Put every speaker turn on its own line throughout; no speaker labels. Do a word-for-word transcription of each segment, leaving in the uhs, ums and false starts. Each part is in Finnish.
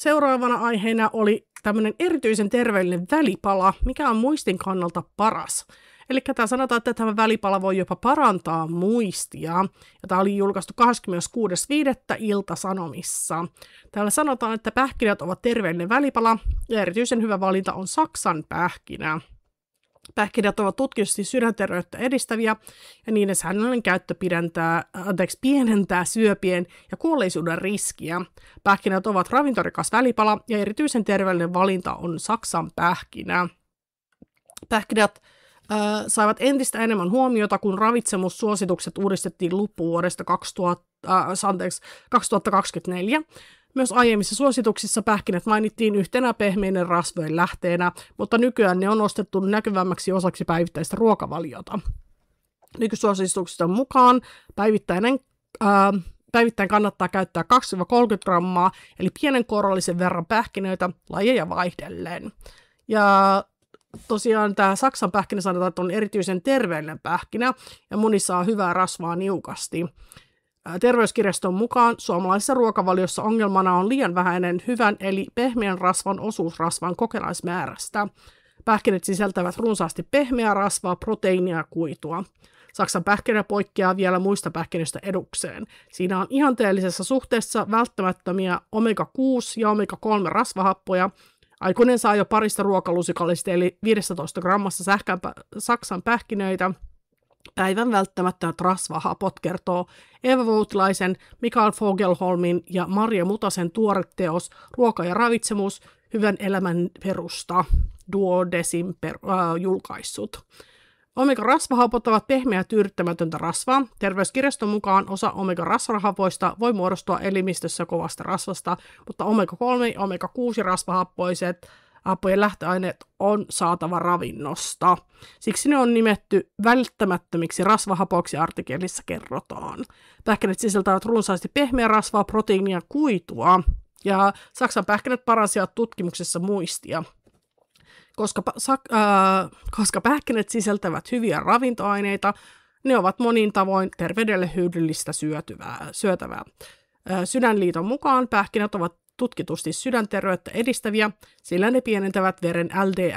Seuraavana aiheena oli tämmöinen erityisen terveellinen välipala, mikä on muistin kannalta paras. Eli tämä sanotaan, että tämä välipala voi jopa parantaa muistia. Ja tämä oli julkaistu kahdeskymmeneskuudes viidettä Ilta-Sanomissa. Täällä sanotaan, että pähkinät ovat terveellinen välipala ja erityisen hyvä valinta on Saksan pähkinä. Pähkinät ovat tutkitusti sydänterveyttä edistäviä ja niiden säännöllinen käyttö pidentää, anteeksi, pienentää syöpien ja kuolleisuuden riskiä. Pähkinät ovat ravintorikas välipala ja erityisen terveellinen valinta on Saksan pähkinä. Pähkinät äh, saivat entistä enemmän huomiota, kun ravitsemussuositukset uudistettiin loppuvuodesta kaksituhatta, äh, anteeksi, kaksituhattakaksikymmentäneljä. Myös aiemmissa suosituksissa pähkinät mainittiin yhtenä pehmeiden rasvojen lähteenä, mutta nykyään ne on nostettu näkyvämmäksi osaksi päivittäistä ruokavaliota. Nykysuosituksista mukaan päivittäinen, ää, päivittäin kannattaa käyttää kaksi kolmekymmentä grammaa, eli pienen korollisen verran pähkinöitä lajeja vaihdellen. Ja tosiaan tämä Saksan pähkinä sanotaan, että on erityisen terveellinen pähkinä, ja moni saa hyvää rasvaa niukasti. Terveyskirjaston mukaan suomalaisessa ruokavaliossa ongelmana on liian vähäinen hyvän eli pehmeän rasvan osuus rasvan kokonaismäärästä. Pähkinät sisältävät runsaasti pehmeää rasvaa, proteiinia ja kuitua. Saksan pähkinä poikkeaa vielä muista pähkinöistä edukseen. Siinä on ihanteellisessa suhteessa välttämättömiä omega kuusi ja omega kolme rasvahappoja. Aikuinen saa jo parista ruokalusikallista eli viisitoista grammassa sähkänpä- Saksan pähkinöitä. Päivän välttämättömät rasvahapot kertoo Eeva Voutilaisen, Mikael Fogelholmin ja Marja Mutasen tuoreteos Ruoka ja ravitsemus, hyvän elämän perusta, Duodesin per, äh, julkaissut. Omega-rasvahapot ovat pehmeää tyydyttämätöntä rasvaa. Terveyskirjaston mukaan osa omega-rasvahapoista voi muodostua elimistössä kovasta rasvasta, mutta omega kolme ja omega kuusi rasvahappoiset happojen lähtöaineet on saatava ravinnosta. Siksi ne on nimetty välttämättömiksi rasvahapoiksi, artikkelissa kerrotaan. Pähkinät sisältävät runsaasti pehmeää rasvaa, proteiinia ja kuitua. Ja Saksan pähkinät paransivat tutkimuksessa muistia. Koska, äh, koska pähkinät sisältävät hyviä ravintoaineita, ne ovat monin tavoin terveydelle hyödyllistä syötyvää, syötävää. Äh, Sydänliiton mukaan pähkinät ovat tutkitusti sydänterveyttä edistäviä, sillä ne pienentävät veren L D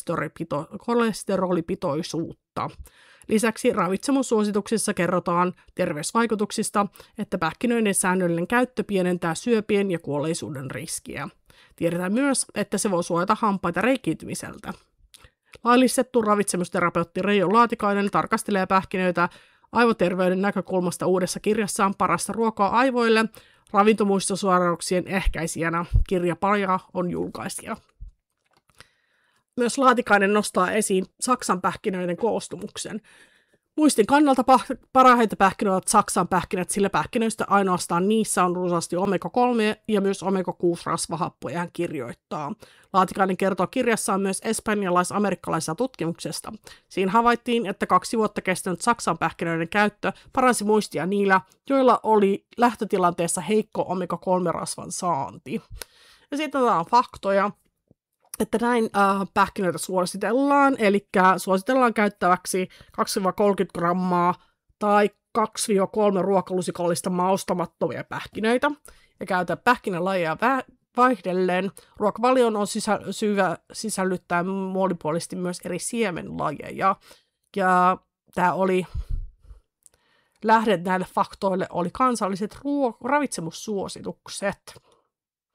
L-kolesterolipitoisuutta. Lisäksi ravitsemussuosituksissa kerrotaan terveysvaikutuksista, että pähkinöiden säännöllinen käyttö pienentää syöpien ja kuolleisuuden riskiä. Tiedetään myös, että se voi suojata hampaita reikiintymiseltä. Laillistettu ravitsemusterapeutti Reijo Laatikainen tarkastelee pähkinöitä aivoterveyden näkökulmasta uudessa kirjassaan Parasta ruokaa aivoille, ravintomuistosuorauksien ehkäisijänä. Kirjapaja on julkaisija. Myös Laatikainen nostaa esiin Saksan pähkinöiden koostumuksen. Muistin kannalta pah- parhaita pähkinöitä ovat Saksan pähkinät, sillä pähkinöistä ainoastaan niissä on runsaasti omega kolme ja myös omega kuusi rasvahappoja, hän kirjoittaa. Laatikainen kertoo kirjassaan myös espanjalais-amerikkalaisesta tutkimuksesta. Siinä havaittiin, että kaksi vuotta kestänyt Saksan pähkinöiden käyttö paransi muistia niillä, joilla oli lähtötilanteessa heikko omega kolme rasvan saanti. Ja sitten on faktoja, että näin äh, pähkinöitä suositellaan, eli suositellaan käyttäväksi kaksi kolmekymmentä grammaa tai kaksi kolme ruokalusikallista maustamattomia pähkinöitä, ja käytä pähkinälajeja vä- vaihdellen. Ruokavalioon on sisä- syvä sisällyttää monipuolisesti myös eri siemenlajeja, ja tämä oli lähde näille faktoille oli kansalliset ruo- ravitsemussuositukset.